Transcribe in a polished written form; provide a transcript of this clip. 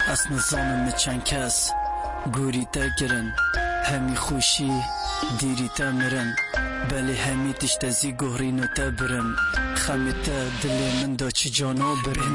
از نظام چند کس گوری تگرن همی خوشی دیری تمرن بلی همی تشتزی گهرین و تبرن خمی تا دل من دا چی جانا برن